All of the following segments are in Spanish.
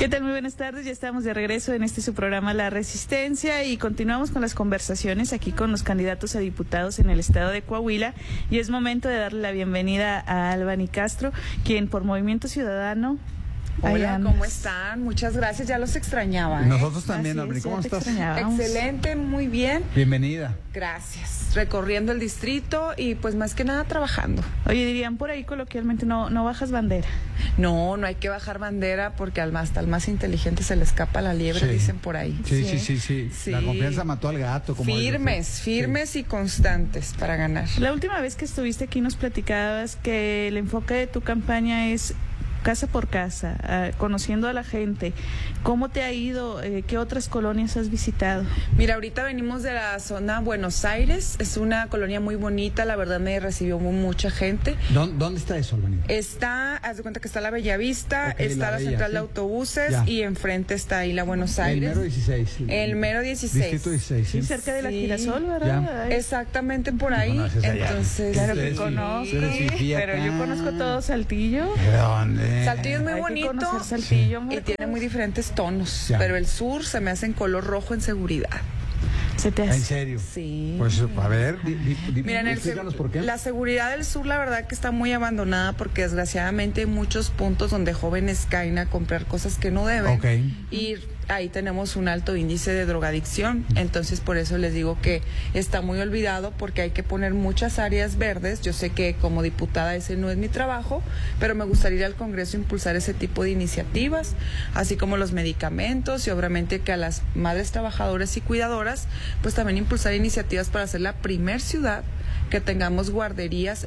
¿Qué tal? Muy buenas tardes, ya estamos de regreso en su programa La Resistencia y continuamos con las conversaciones aquí con los candidatos a diputados en el estado de Coahuila y es momento de darle la bienvenida a Albany Castro, quien por Movimiento Ciudadano... Hola, ¿cómo están? Muchas gracias, ya los extrañaba. Nosotros también, Albany, ¿cómo estás? Excelente, muy bien. Bienvenida. Gracias. Recorriendo el distrito y pues más que nada trabajando. Oye, dirían por ahí coloquialmente, no bajas bandera. No hay que bajar bandera porque hasta al más inteligente se le escapa la liebre, dicen por ahí. Sí. La confianza mató al gato. Como firmes y constantes para ganar. La última vez que estuviste aquí nos platicabas que el enfoque de tu campaña es casa por casa, conociendo a la gente. ¿Cómo te ha ido? ¿Qué otras colonias has visitado? Mira, ahorita venimos de la zona Buenos Aires, es una colonia muy bonita, la verdad me recibió mucha gente. ¿Dónde está eso, Albany? Haz de cuenta que está la Bellavista, está la central de autobuses y enfrente está ahí la Buenos Aires. El mero 16. El mero 16. Distrito 16. Sí, cerca de la Girasol, ¿verdad? Exactamente por ahí. Entonces, claro que conozco, pero yo conozco todo Saltillo. ¿Dónde? Saltillo es muy bonito Saltillo, y tiene muy diferentes tonos, pero el sur se me hace en color rojo en seguridad. ¿Se te hace? ¿En serio? Sí. Pues a ver, Miren, explícanos por qué. La seguridad del sur, la verdad que está muy abandonada porque desgraciadamente hay muchos puntos donde jóvenes caen a comprar cosas que no deben. Y ahí tenemos un alto índice de drogadicción, entonces por eso les digo que está muy olvidado porque hay que poner muchas áreas verdes. Yo sé que como diputada ese no es mi trabajo, pero me gustaría ir al Congreso a impulsar ese tipo de iniciativas, así como los medicamentos y obviamente que a las madres trabajadoras y cuidadoras, pues también impulsar iniciativas para ser la primer ciudad que tengamos guarderías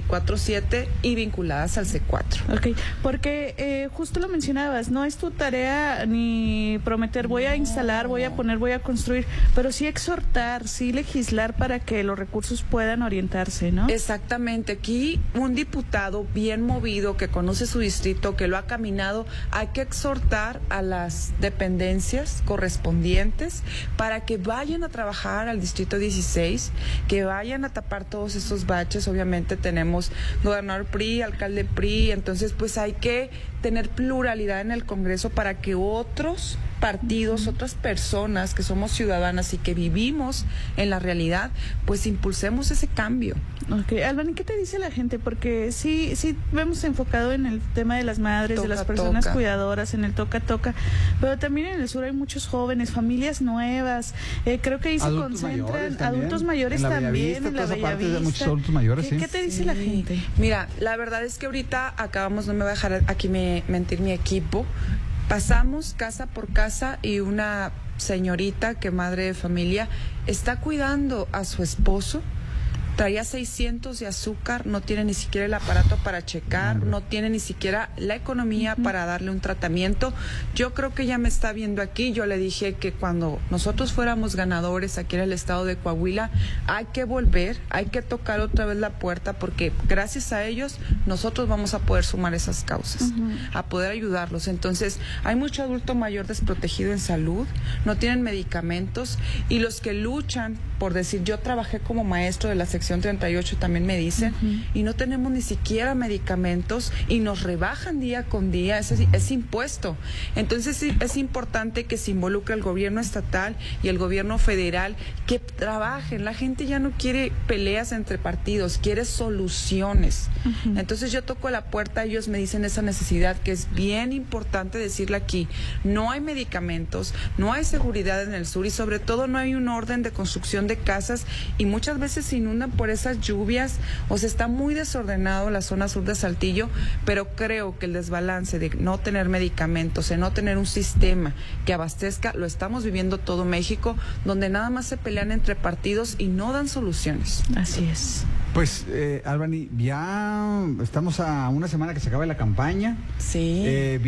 24/7 y vinculadas al C4. Ok, porque justo lo mencionabas, no es tu tarea ni prometer voy a instalar, voy a poner, voy a construir, pero sí exhortar, sí legislar para que los recursos puedan orientarse, ¿no? Exactamente, aquí un diputado bien movido que conoce su distrito, que lo ha caminado, hay que exhortar a las dependencias correspondientes para que vayan a trabajar al distrito 16, que vayan a tapar todos esos baches. Obviamente tenemos gobernador PRI, alcalde PRI, entonces pues hay que tener pluralidad en el Congreso para que otros partidos, otras personas que somos ciudadanas y que vivimos en la realidad, pues impulsemos ese cambio. Ok, Albany, ¿qué te dice la gente? Porque sí vemos enfocado en el tema de las madres, de las personas cuidadoras, en el toca-toca, pero también en el sur hay muchos jóvenes, familias nuevas, creo que ahí se concentran adultos mayores también, en la Bellavista. Muchos adultos mayores, ¿Qué te dice la gente? Mira, la verdad es que ahorita acabamos, no me va a dejar aquí mentir mi equipo, pasamos casa por casa y una señorita que madre de familia está cuidando a su esposo. Traía 600 de azúcar, no tiene ni siquiera el aparato para checar, no tiene ni siquiera la economía para darle un tratamiento. Yo creo que ella me está viendo aquí. Yo le dije que cuando nosotros fuéramos ganadores aquí en el estado de Coahuila, hay que volver, hay que tocar otra vez la puerta porque gracias a ellos nosotros vamos a poder sumar esas causas, a poder ayudarlos. Entonces, hay mucho adulto mayor desprotegido en salud, no tienen medicamentos y los que luchan por decir, yo trabajé como maestro de la sección 38, también me dicen, y no tenemos ni siquiera medicamentos y nos rebajan día con día ese impuesto. Entonces sí, es importante que se involucre el gobierno estatal y el gobierno federal, que trabajen. La gente ya no quiere peleas entre partidos, quiere soluciones. Entonces yo toco la puerta, ellos me dicen esa necesidad que es bien importante decirle aquí. No hay medicamentos, no hay seguridad en el sur y sobre todo no hay un orden de construcción de casas y muchas veces se inundan por esas lluvias, o sea, está muy desordenado la zona sur de Saltillo, pero creo que el desbalance de no tener medicamentos, de no tener un sistema que abastezca, lo estamos viviendo todo México, donde nada más se pelean entre partidos y no dan soluciones. Así es. Pues, Albany, ya estamos a una semana que se acabe la campaña. Sí.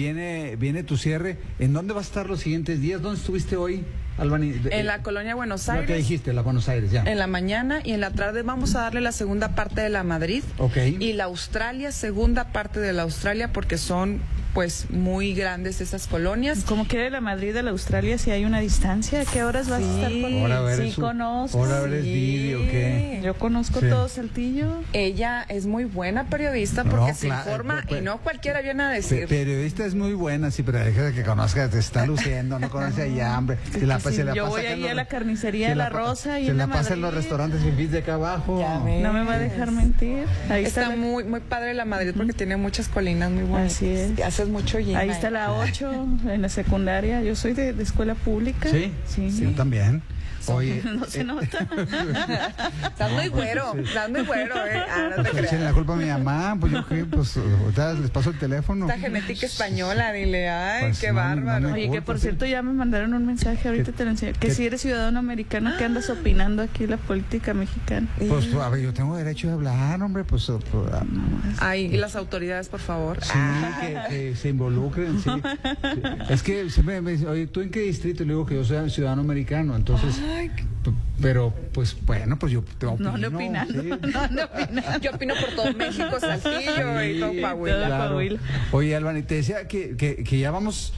Viene tu cierre. ¿En dónde vas a estar los siguientes días? ¿Dónde estuviste hoy, Albany? En la colonia Buenos Aires. Lo que dijiste, la Buenos Aires, ya. En la mañana y en la tarde vamos a darle la segunda parte de la Madrid. Ok. Y la Australia, segunda parte de la Australia, porque son pues muy grandes esas colonias. Como que de la Madrid a la Australia si hay una distancia, ¿a qué horas vas a estar por ahí? Ahora Conozco. Ahora eres vídeo, ¿qué? Yo conozco todo Saltillo. Ella es muy buena periodista porque se informa y no cualquiera viene a decir. Periodista es muy buena, sí, pero deja que conozca, te está luciendo, no conoce allá, hombre. Yo voy ahí a la carnicería de La Rosa y se en la la pasa en los restaurantes y de acá abajo. No me va a dejar mentir. Ahí está muy padre la Madrid porque tiene muchas colinas muy buenas. Así es. Haces mucho gym. Ahí está la 8 en la secundaria. Yo soy de escuela pública. Sí, yo también. Oye, no se nota. Estás muy güero, no te creas. Tiene la culpa a mi mamá, pues yo creo, pues ahorita les paso el teléfono. Esta genética española, dile, ay, pues qué bárbaro. Oye, que por cierto ya me mandaron un mensaje, ahorita te lo enseño, que si eres ciudadano americano, ¿qué andas opinando aquí la política mexicana? Pues a ver, yo tengo derecho de hablar, hombre, pues... Ay, las autoridades, por favor. Sí, que se involucren, sí. Es que siempre me dicen, oye, ¿tú en qué distrito? Le digo que yo soy ciudadano americano, entonces... Pero, pues, bueno, pues yo te opino. No opinando. Sí. Yo opino por todo México, Saltillo y todo Coahuila. Claro. Oye, Albany, te decía que ya vamos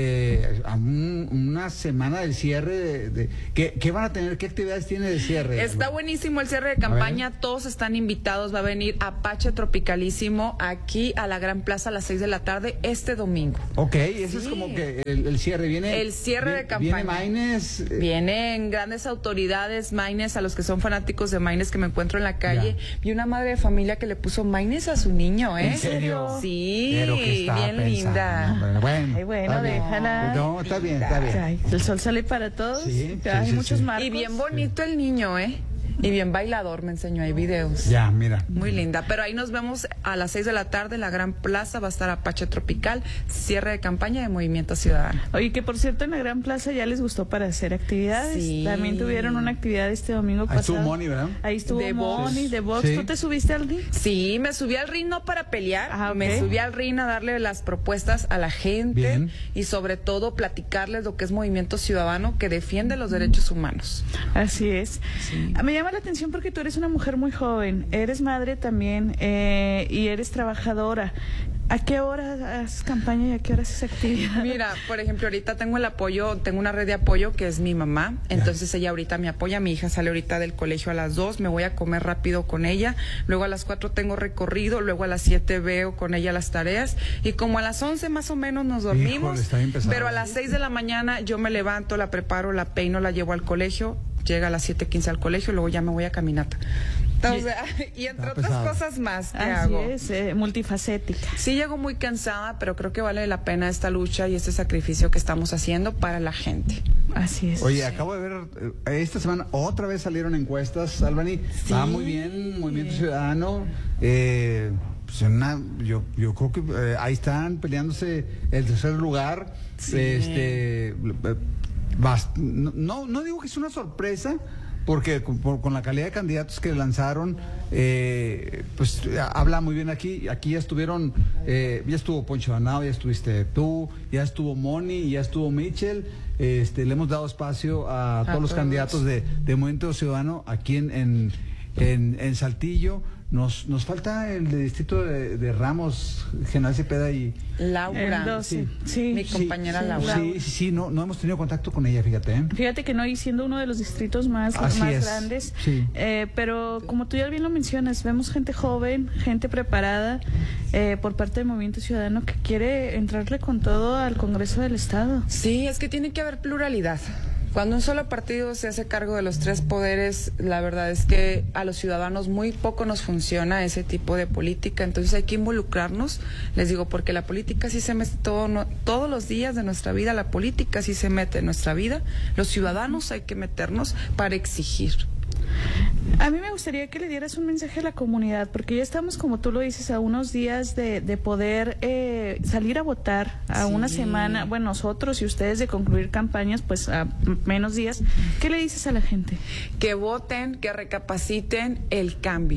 a una semana del cierre. ¿Qué van a tener? ¿Qué actividades tiene de cierre? Está buenísimo el cierre de campaña. Todos están invitados. Va a venir Apache Tropicalísimo aquí a la Gran Plaza a las 6 de la tarde este domingo. Ok, eso es como que el cierre viene. El cierre de campaña. Viene Maines. Vienen grandes autoridades, Maines, a los que son fanáticos de Maines que me encuentro en la calle. Vi una madre de familia que le puso Maines a su niño, ¿eh? ¿En serio? Sí, Pero que bien linda. Bueno, déjala. No, está bien. Ay, el sol sale para todos. Sí, hay muchos marcos. Y bien bonito el niño, ¿eh? Y bien bailador, me enseñó, hay videos. Ya, mira. Muy linda. Pero ahí nos vemos a las 6 de la tarde en la Gran Plaza. Va a estar Apache Tropical, cierre de campaña de Movimiento Ciudadano. Oye, que por cierto en la Gran Plaza ya les gustó para hacer actividades. Sí. También tuvieron una actividad este domingo pasado. Ahí estuvo Moni, ¿verdad? Ahí estuvo Moni, de box. Sí. ¿Tú te subiste al ring? Sí, me subí al ring no para pelear, okay. Me subí al ring a darle las propuestas a la gente. Bien. Y sobre todo platicarles lo que es Movimiento Ciudadano que defiende los derechos humanos. Así es. Sí. Me llama la atención porque tú eres una mujer muy joven, eres madre también y eres trabajadora. ¿A qué hora haces campaña y a qué hora haces actividad? Mira, por ejemplo, ahorita tengo el apoyo, tengo una red de apoyo que es mi mamá, entonces ella ahorita me apoya, mi hija sale ahorita del colegio a las 2, me voy a comer rápido con ella, luego a las 4 tengo recorrido, luego a las 7 veo con ella las tareas y como a las 11 más o menos nos dormimos. Híjole, está bien pesado. Pero a las 6 de la mañana yo me levanto, la preparo, la peino, la llevo al colegio, llega a las 7:15 al colegio, luego ya me voy a caminata. Entonces, y entre otras cosas más que hago. Así es, multifacética. Sí llego muy cansada, pero creo que vale la pena esta lucha y este sacrificio que estamos haciendo para la gente. Así es. Oye, acabo de ver, esta semana otra vez salieron encuestas, Albany. Sí. Va muy bien, Movimiento Ciudadano. Pues yo creo que ahí están peleándose el tercer lugar. Sí. No digo que es una sorpresa, porque con la calidad de candidatos que lanzaron, pues habla muy bien aquí ya estuvieron, ya estuvo Poncho Banao, ya estuviste tú, ya estuvo Moni, ya estuvo Mitchell, le hemos dado espacio a todos los candidatos de Movimiento Ciudadano aquí en Saltillo. Nos falta el de distrito de Ramos, General Cepeda y Laura, mi compañera Laura. Sí, no hemos tenido contacto con ella, fíjate. Fíjate que no, y siendo uno de los distritos más grandes, pero como tú ya bien lo mencionas, vemos gente joven, gente preparada por parte del Movimiento Ciudadano que quiere entrarle con todo al Congreso del Estado. Sí, es que tiene que haber pluralidad. Cuando un solo partido se hace cargo de los 3 poderes, la verdad es que a los ciudadanos muy poco nos funciona ese tipo de política, entonces hay que involucrarnos, les digo, porque la política sí se mete todos los días de nuestra vida, la política sí se mete en nuestra vida, los ciudadanos hay que meternos para exigir. A mí me gustaría que le dieras un mensaje a la comunidad, porque ya estamos, como tú lo dices, a unos días de poder salir a votar, a una semana, bueno, nosotros y ustedes de concluir campañas, pues a menos días. ¿Qué le dices a la gente? Que voten, que recapaciten el cambio.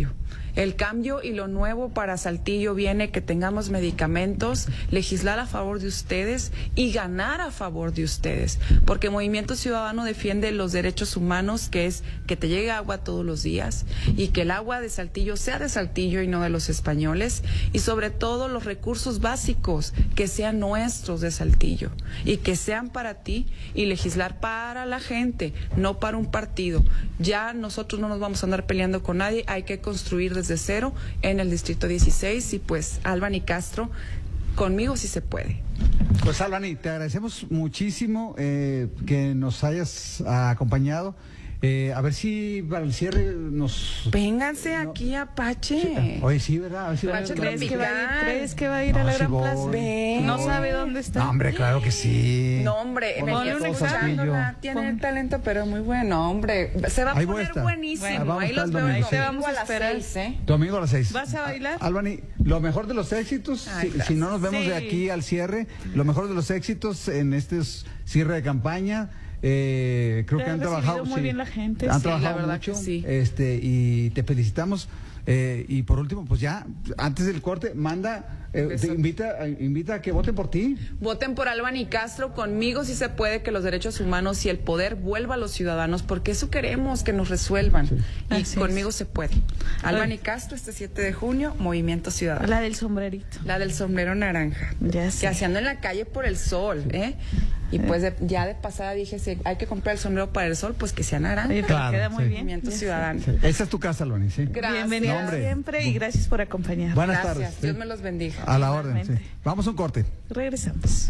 El cambio y lo nuevo para Saltillo viene que tengamos medicamentos, legislar a favor de ustedes y ganar a favor de ustedes, porque Movimiento Ciudadano defiende los derechos humanos, que es que te llegue agua todos los días y que el agua de Saltillo sea de Saltillo y no de los españoles, y sobre todo los recursos básicos que sean nuestros de Saltillo y que sean para ti, y legislar para la gente, no para un partido. Ya nosotros no nos vamos a andar peleando con nadie, hay que construir desde cero en el Distrito 16 y pues Albany Castro, conmigo sí se puede. Pues Albany, te agradecemos muchísimo que nos hayas acompañado. A ver si para el cierre nos... Vénganse aquí, Apache. Sí. Oye, sí, ¿verdad? A ver si Apache, ¿Crees que va a ir a la Gran Plaza? Ven. No sabe dónde está. No, hombre, claro que sí. No, hombre, Ponle un examen. Tiene el talento, pero muy bueno, hombre. Se va a poner buenísimo. Bueno, ahí los veo domingo. Te vamos a las esperar. 6, Domingo a las 6. ¿Vas a bailar? Albany, lo mejor de los éxitos, Ay, si no nos vemos Sí. de aquí al cierre, lo mejor de los éxitos en este cierre de campaña. Creo Te que ha han recibido trabajado muy bien la gente, han sí, trabajado la verdad mucho, que sí. y te felicitamos. Y por último, pues ya antes del corte, manda, te invita a que voten por ti. Voten por Albany Castro, conmigo sí se puede, que los derechos humanos y el poder vuelva a los ciudadanos, porque eso queremos, que nos resuelvan. Sí. Y Así conmigo es. se puede. Albany Castro, este 7 de junio, Movimiento Ciudadano. La del sombrerito. La del sombrero naranja. Ya sé. Que haciendo en la calle por el sol, ¿eh? Y pues ya de pasada dije, si hay que comprar el sombrero para el sol, pues que sea naranja. Oye, pero Claro, queda muy sí. bien. Movimiento Ya sé. Ciudadano. Sí. Esa es tu casa, Albany, sí. Gracias. Bienvenida No, hombre. siempre y gracias por acompañarnos. Buenas Gracias. tardes. Dios me los bendiga. A la orden, sí. Igualmente. Vamos a un corte. Regresamos.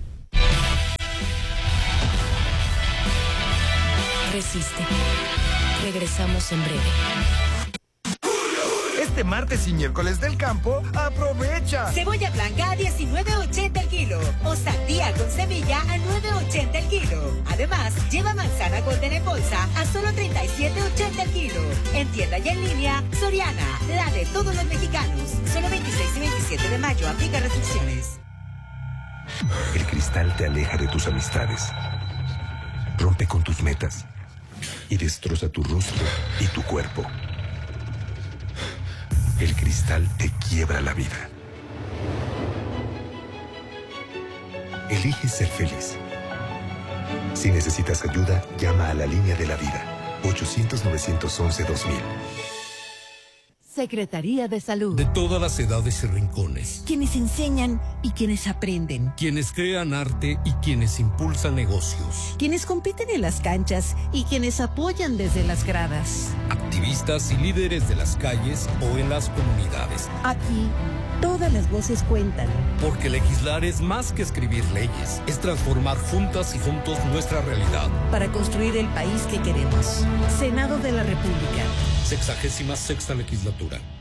Resiste. Regresamos en breve. Este martes y miércoles del campo, aprovecha. Cebolla blanca a 19.80 el kilo o sandía con semilla a 9.80 el kilo. Además, lleva manzana golden en bolsa a solo 37.80 el kilo. En tienda y en línea, Soriana, la de todos los mexicanos. Solo 26 y 27 de mayo, aplica restricciones. El cristal te aleja de tus amistades, rompe con tus metas y destroza tu rostro y tu cuerpo. El cristal te quiebra la vida. Elige ser feliz. Si necesitas ayuda, llama a la línea de la vida. 800-911-2000. Secretaría de Salud. De todas las edades y rincones. Quienes enseñan y quienes aprenden. Quienes crean arte y quienes impulsan negocios. Quienes compiten en las canchas y quienes apoyan desde las gradas. Activistas y líderes de las calles o en las comunidades. Aquí, todas las voces cuentan. Porque legislar es más que escribir leyes. Es transformar juntas y juntos nuestra realidad. Para construir el país que queremos. Senado de la República. 66ª legislatura.